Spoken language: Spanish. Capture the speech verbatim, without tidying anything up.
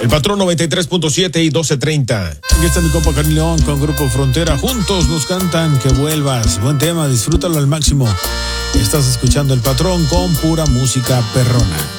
El Patrón noventa y tres punto siete y doce treinta. Aquí está mi compa Carlos León con Grupo Frontera. Juntos nos cantan Que Vuelvas. Buen tema, disfrútalo al máximo. Estás escuchando El Patrón con pura música perrona.